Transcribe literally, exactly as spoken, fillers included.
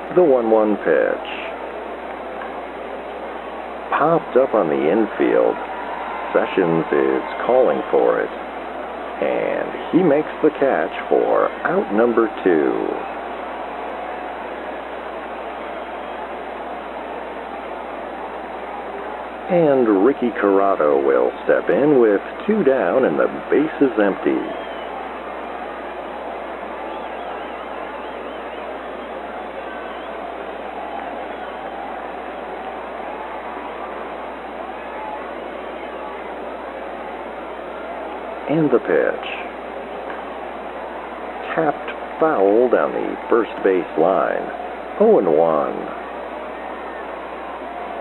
The one one pitch. Popped up on the infield. Sessions is calling for it. And he makes the catch for out number two. And Ricky Corrado will step in with two down and the bases empty. And the pitch. Tapped foul down the first base line. oh and one.